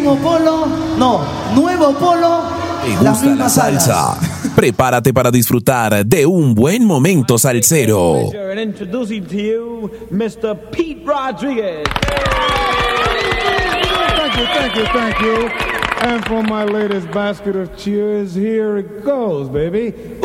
Último polo, no, nuevo polo, ¿Te las gusta la mismas salsa? alas. Prepárate para disfrutar de un buen momento salsero. And introducing to you, Mr. Pete Rodriguez. Thank you. And for my latest basket of cheers, here it goes, baby.